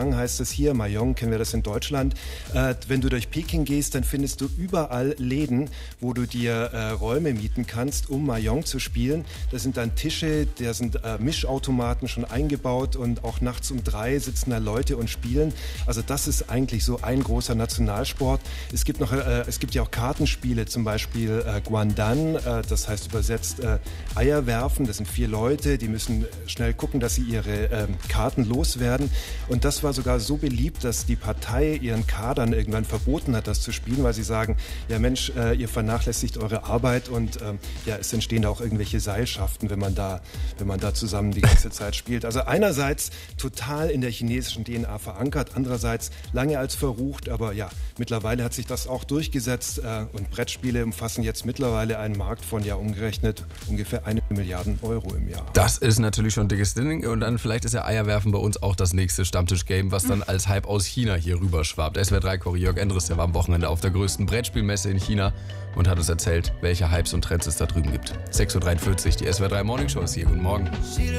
Mahjong heißt es hier, Mahjong kennen wir das in Deutschland. Wenn du durch Peking gehst, dann findest du überall Läden, wo du dir Räume mieten kannst, um Mahjong zu spielen. Da sind dann Tische, da sind Mischautomaten schon eingebaut und auch nachts um 3 sitzen da Leute und spielen. Also das ist eigentlich so ein großer Nationalsport. Es gibt ja auch Kartenspiele, zum Beispiel Guandan, das heißt übersetzt Eier werfen. Das sind 4 Leute, die müssen schnell gucken, dass sie ihre Karten loswerden. Und das war sogar so beliebt, dass die Partei ihren Kadern irgendwann verboten hat, das zu spielen, weil sie sagen, ja Mensch, ihr vernachlässigt eure Arbeit und ja, es entstehen da auch irgendwelche Seilschaften, wenn man da zusammen die ganze Zeit spielt. Also einerseits total in der chinesischen DNA verankert, andererseits lange als verrucht, aber ja, mittlerweile hat sich das auch durchgesetzt und Brettspiele umfassen jetzt mittlerweile einen Markt von ja umgerechnet ungefähr 1 Milliarde Euro im Jahr. Das ist natürlich schon ein dickes Ding und dann vielleicht ist ja Eierwerfen bei uns auch das nächste Stammtisch-Game, was dann als Hype aus China hier rüber schwappt. SWR3-Kollege Jörg Endres, der war am Wochenende auf der größten Brettspielmesse in China und hat uns erzählt, welche Hypes und Trends es da drüben gibt. 6.43 Uhr, die SWR3 Morning Show ist hier. Guten Morgen.